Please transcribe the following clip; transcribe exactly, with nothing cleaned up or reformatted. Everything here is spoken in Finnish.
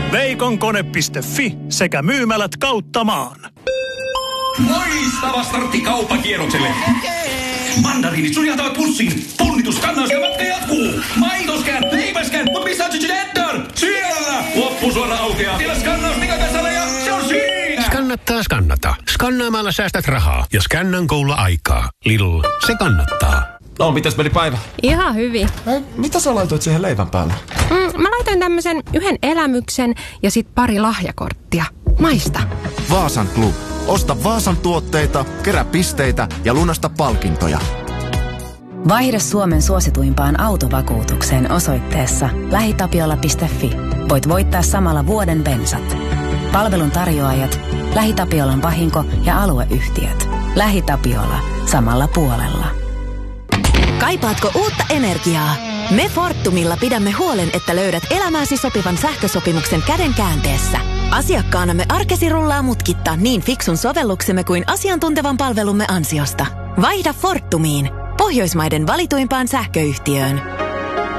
Veikkokone piste fi sekä myymälät kautta maan. Loistava startti kauppakierrokselle. Mandariinit sujahtavat pussiin. Punnitus, kannaus ja matka jatkuu. Maitoskään, leipäskään, mutta missä on Cheddar? Siellä! Loppusuora aukeaa. Vielä skannaus Nikakasalle ja se on siinä! Skannattaa skannata. Skannaamalla säästät rahaa ja Scannan Golla aikaa. Lidl, se kannattaa. No, mitäs meni päivä? Ihan hyvin. Äh, mitä sä laitoit siihen leivän päälle? Mm, mä laitoin tämmösen yhden elämyksen ja sit pari lahjakorttia. Maista. Vaasan Club. Osta Vaasan tuotteita, kerää pisteitä ja lunasta palkintoja. Vaihda Suomen suosituimpaan autovakuutukseen osoitteessa lähitapiola piste fi. Voit voittaa samalla vuoden bensat. Palvelun tarjoajat, LähiTapiolan vahinko- ja alueyhtiöt. LähiTapiola. Samalla puolella. Kaipaatko uutta energiaa? Me Fortumilla pidämme huolen, että löydät elämääsi sopivan sähkösopimuksen käden käänteessä. Asiakkaanamme arkesi rullaa mutkitta niin fiksun sovelluksemme kuin asiantuntevan palvelumme ansiosta. Vaihda Fortumiin, Pohjoismaiden valituimpaan sähköyhtiöön.